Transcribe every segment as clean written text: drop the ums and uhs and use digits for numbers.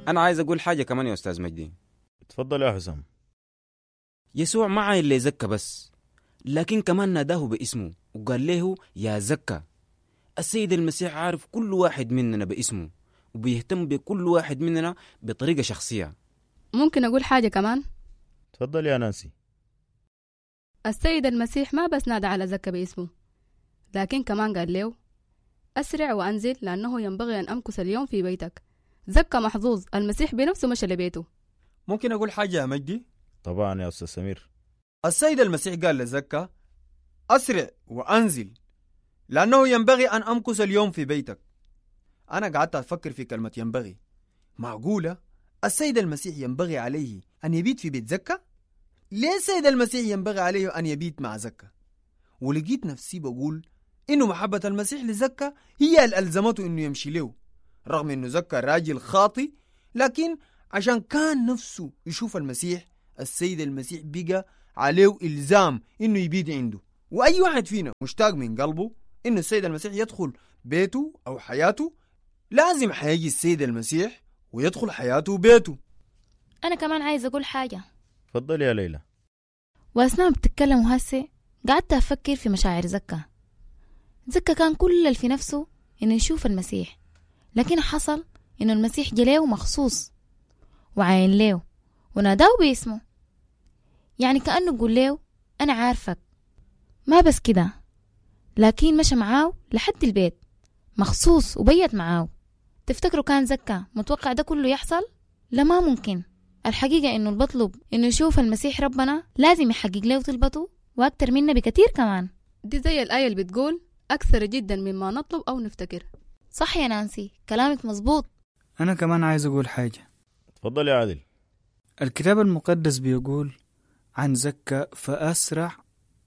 أنا عايز أقول حاجة كمان يا أستاذ مجدي. اتفضل يا حسام. يسوع ما عاين لي زكا بس، لكن كمان ناداه باسمه وقال له يا زكا. السيد المسيح عارف كل واحد مننا باسمه وبيهتم بكل واحد مننا بطريقة شخصية. ممكن أقول حاجة كمان؟ اتفضل يا نانسي. السيد المسيح ما بس نادى على زكا باسمه، لكن كمان قال له أسرع وأنزل لأنه ينبغي أن أمكث اليوم في بيتك. زكا محظوظ، المسيح بنفسه مشى لبيته. ممكن أقول حاجة يا مجدي؟ طبعا يا أستاذ سمير. السيد المسيح قال لزكا أسرع وأنزل لأنه ينبغي أن أمكث اليوم في بيتك. أنا قعدت أفكر في كلمة ينبغي. معقولة السيد المسيح ينبغي عليه أن يبيت في بيت زكا؟ ليه السيد المسيح ينبغي عليه أن يبيت مع زكا؟ ولقيت نفسي بقول إنه محبة المسيح لزكا هي اللي ألزمته إنه يمشي له، رغم إنه زكا راجل خاطي، لكن عشان كان نفسه يشوف المسيح، السيد المسيح بقى عليه إلزام إنه يبيت عنده. وأي واحد فينا مشتاق من قلبه إنه السيد المسيح يدخل بيته أو حياته، لازم حيجي السيد المسيح ويدخل حياته وبيته. أنا كمان عايز أقول حاجة. اتفضل يا ليلى. وأثناء بتتكلم هسه قعدت أفكر في مشاعر زكا. زكا كان كل اللي في نفسه إنه يشوف المسيح، لكن حصل إنه المسيح جليه مخصوص وعين له وناداه باسمه، يعني كأنه يقول له أنا عارفك. ما بس كده، لكن مشى معاه لحد البيت مخصوص وبيت معاه. تفتكروا كان زكا متوقع ده كله يحصل؟ لا، ما ممكن. الحقيقة إنه البطلب إنه يشوف المسيح ربنا لازم يحقق له طلبته وأكتر منا بكتير كمان. دي زي الآية اللي بتقول أكثر جدا مما نطلب أو نفتكر. صح يا نانسي، كلامك مظبوط. أنا كمان عايز أقول حاجة. اتفضل يا عادل. الكتاب المقدس بيقول عن زكا فأسرع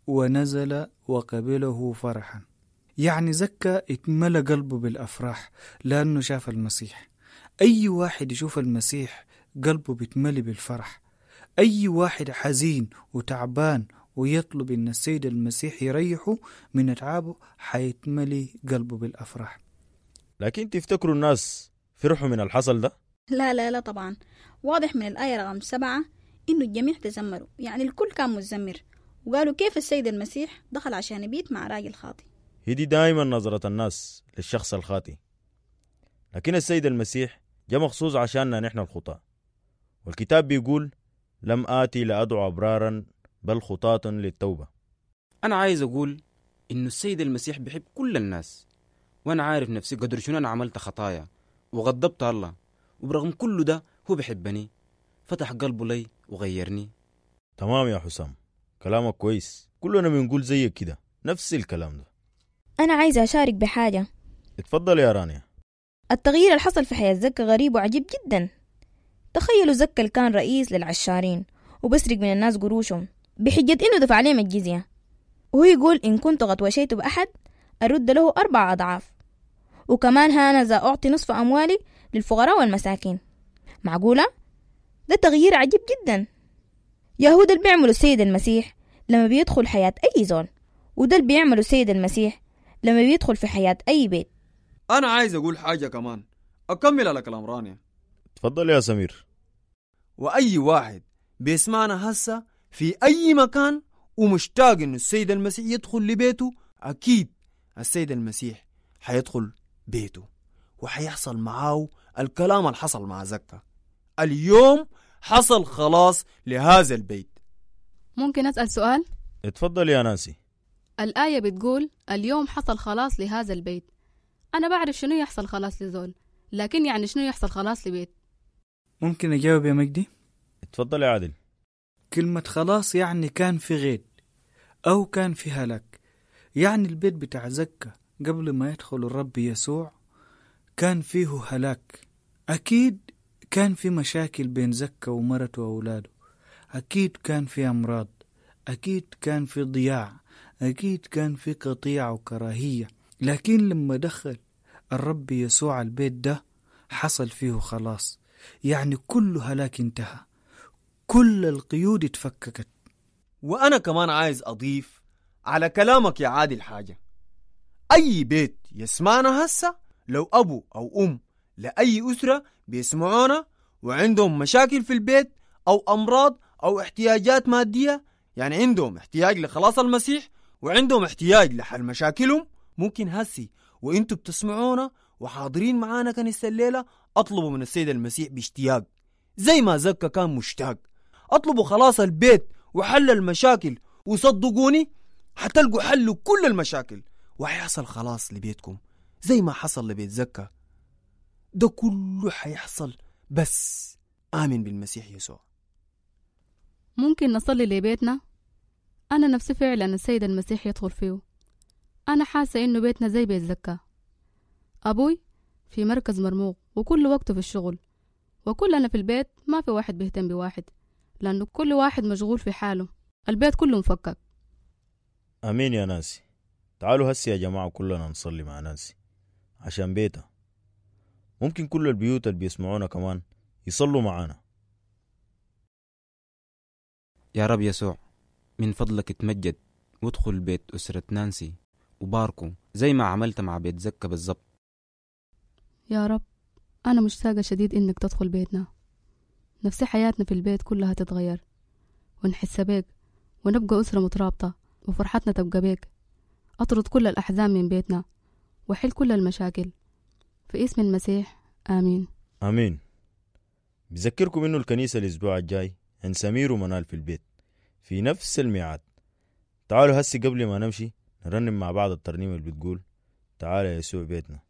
ونزل وقبله فرحا، يعني زكا اتملى قلبه بالأفراح لأنه شاف المسيح. أي واحد يشوف المسيح قلبه بيتملي بالفرح. أي واحد حزين وتعبان ويطلب إن السيد المسيح يريحه من أتعابه حيتملي قلبه بالأفراح. لكن تفتكروا الناس فرحوا من الحصل ده؟ لا طبعا. واضح من الآية رقم 7 إنه الجميع تزمروا، يعني الكل كان مزمر وقالوا كيف السيد المسيح دخل عشان يبيت مع راجل خاطي. هي دي دائما نظرة الناس للشخص الخاطي، لكن السيد المسيح جاء مخصوص عشاننا نحن الخطاة، والكتاب بيقول لم آتي لأدعو أبرارا بل خطاة للتوبة. أنا عايز أقول إنه السيد المسيح بيحب كل الناس، وأنا عارف نفسي قدر شنو أنا عملت خطايا وغضبت الله، وبرغم كل ده هو بيحبني، فتح قلبه لي وغيرني. تمام يا حسام، كلامك كويس، كلنا بنقول زيك كده نفس الكلام ده. أنا عايزة أشارك بحاجة. اتفضل يا رانيا. التغيير اللي حصل في حياة زكا غريب وعجيب جدا. تخيلوا زكا اللي كان رئيس للعشارين وبسرق من الناس قروشهم بحجة إنه دفع عليهم الجزية، وهو يقول إن كنت غطوشيت بأحد أرد له 4 أضعاف، وكمان هانذا أعطي نصف أموالي للفقراء والمساكين. معقولة؟ ده تغيير عجيب جدا. يهود اللي بيعملوا السيد المسيح لما بيدخل حياة أي زول، وده اللي بيعملوا السيد المسيح لما بيدخل في حياة أي بيت. أنا عايز أقول حاجة كمان أكمل على كلام رانيا. اتفضل يا سمير. وأي واحد بيسمعنا هسا في أي مكان ومشتاق إنه السيد المسيح يدخل لبيته، أكيد السيد المسيح حيدخل بيته وحيحصل معاه الكلام اللي حصل مع زكا. اليوم حصل خلاص لهذا البيت. ممكن أسأل سؤال؟ اتفضل يا نانسي. الآية بتقول اليوم حصل خلاص لهذا البيت. أنا بعرف شنو يحصل خلاص لزول، لكن يعني شنو يحصل خلاص لبيت؟ ممكن أجاوب يا مجدي؟ اتفضل يا عادل. كلمة خلاص يعني كان في غيد أو كان في هلاك. يعني البيت بتاع زكا قبل ما يدخل الرب يسوع كان فيه هلاك. أكيد كان في مشاكل بين زكا ومرته وأولاده، أكيد كان في أمراض، أكيد كان في ضياع، أكيد كان في قطيعة وكراهية. لكن لما دخل الرب يسوع البيت ده حصل فيه خلاص، يعني كل هلاك انتهى، كل القيود اتفككت. وأنا كمان عايز أضيف على كلامك يا عادل حاجة. أي بيت يسمعنا هسا، لو أبو أو أم لأي أسرة بيسمعونا وعندهم مشاكل في البيت أو أمراض أو احتياجات مادية، يعني عندهم احتياج لخلاص المسيح وعندهم احتياج لحل مشاكلهم، ممكن هسي وانتوا بتسمعونا وحاضرين معانا كنيسة الليلة اطلبوا من السيد المسيح باشتياق زي ما زكا كان مشتاق. اطلبوا خلاص البيت وحل المشاكل، وصدقوني حتلقوا حل كل المشاكل وحيحصل خلاص لبيتكم زي ما حصل لبيت زكا. ده كله حيحصل بس آمن بالمسيح يسوع. ممكن نصلي لبيتنا؟ أنا نفسي فعلا السيد المسيح يدخل فيه. أنا حاسة إنه بيتنا زي بيت زكا. أبوي في مركز مرموق وكل وقته في الشغل، وكلنا في البيت ما في واحد بيهتم بواحد، لأنه كل واحد مشغول في حاله، البيت كله مفكك. أمين يا ناسي. تعالوا هسي يا جماعة كلنا نصلي مع نانسي عشان بيتها. ممكن كل البيوت اللي بيسمعونا كمان يصلوا معانا. يا رب يسوع، من فضلك اتمجد وادخل بيت أسرة نانسي وباركوا زي ما عملت مع بيت زكا بالضبط. يا رب، أنا مشتاقة شديد إنك تدخل بيتنا، نفسي حياتنا في البيت كلها تتغير ونحس بيك ونبقى أسرة مترابطة وفرحتنا تبقى بيك. أطرد كل الأحزان من بيتنا وحل كل المشاكل في اسم المسيح، آمين. آمين. بذكركم إنه الكنيسة الأسبوع الجاي عند سمير ومنال في البيت في نفس الميعاد. تعالوا هسي قبل ما نمشي نرنم مع بعض الترنيمة اللي بتقول تعال يا يسوع بيتنا.